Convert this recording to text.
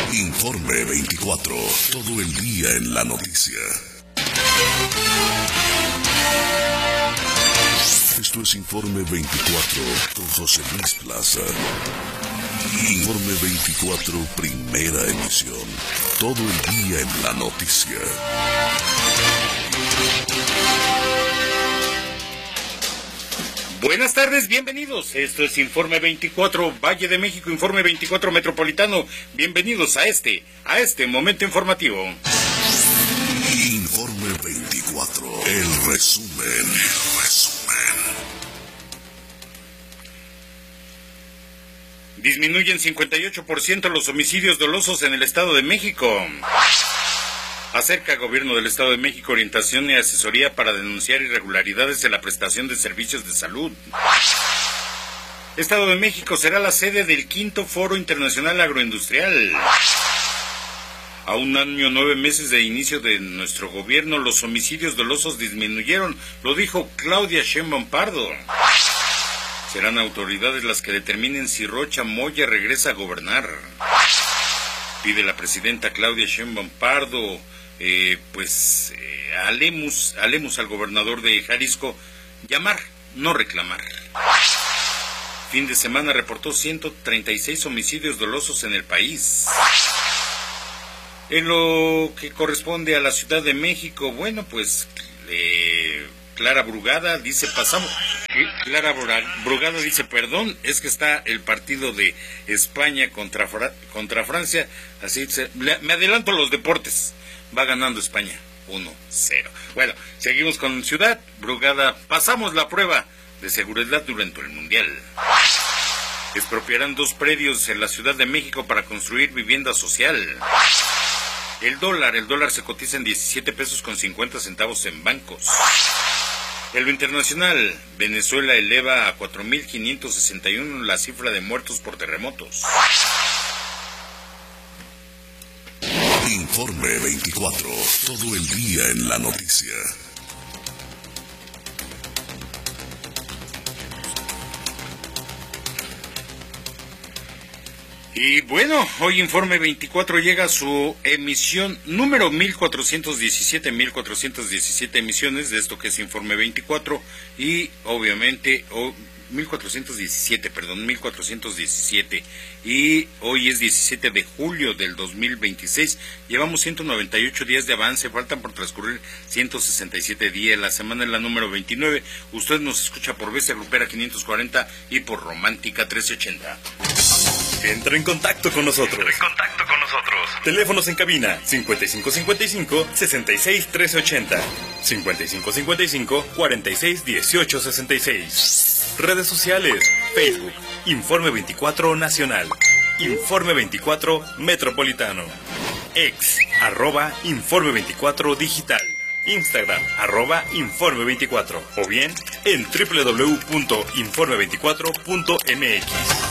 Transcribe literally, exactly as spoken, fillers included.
Informe veinticuatro, todo el día en la noticia. Esto es Informe veinticuatro con José Luis Plaza. Informe veinticuatro, primera emisión. Todo el día en la noticia. Buenas tardes, bienvenidos. Esto es Informe veinticuatro, Valle de México, Informe veinticuatro Metropolitano. Bienvenidos a este, a este momento informativo. Informe veinticuatro, el resumen, el resumen. Disminuyen cincuenta y ocho por ciento los homicidios dolosos en el Estado de México. Acerca Gobierno del Estado de México orientación y asesoría para denunciar irregularidades en la prestación de servicios de salud. Estado de México será la sede del quinto Foro Internacional Agroindustrial. A un año, nueve meses de inicio de nuestro gobierno, los homicidios dolosos disminuyeron, lo dijo Claudia Sheinbaum Pardo. Serán autoridades las que determinen si Rocha Moya regresa a gobernar. Pide la presidenta Claudia Sheinbaum Pardo, eh, pues, eh, a Lemus, a Lemus, al gobernador de Jalisco, llamar, no reclamar. Fin de semana reportó ciento treinta y seis homicidios dolosos en el país. En lo que corresponde a la Ciudad de México, bueno, pues, eh, Clara Brugada dice, pasamos... Clara Brugada dice, perdón, es que está el partido de España contra, contra Francia, así se, me adelanto los deportes, va ganando España, uno cero. Bueno, seguimos con Ciudad Brugada, pasamos la prueba de seguridad durante el Mundial. Expropiarán dos predios en la Ciudad de México para construir vivienda social. El dólar, el dólar se cotiza en diecisiete pesos con cincuenta centavos en bancos. En lo internacional, Venezuela eleva a cuatro mil quinientos sesenta y uno la cifra de muertos por terremotos. Informe veinticuatro, todo el día en la noticia. Y bueno, hoy Informe veinticuatro llega a su emisión número mil cuatrocientos diecisiete, mil cuatrocientos diecisiete emisiones de esto que es Informe veinticuatro y obviamente, oh, mil cuatrocientos diecisiete, perdón, mil cuatrocientos diecisiete y hoy es diecisiete de julio del dos mil veintiséis, llevamos ciento noventa y ocho días de avance, faltan por transcurrir ciento sesenta y siete días, la semana es la número veintinueve, usted nos escucha por Bestia Grupera quinientos cuarenta y por Romántica trescientos ochenta. Entra en contacto con nosotros. Entra en contacto con nosotros. Teléfonos en cabina cincuenta y cinco cincuenta y cinco, sesenta y seis trece ochenta, cincuenta y cinco cincuenta y cinco, cuarenta y seis dieciocho sesenta y seis. Redes sociales: Facebook, Informe veinticuatro Nacional, Informe veinticuatro Metropolitano, Ex, arroba Informe veinticuatro Digital, Instagram, arroba Informe veinticuatro, o bien en doble u doble u doble u punto informe veinticuatro punto m x.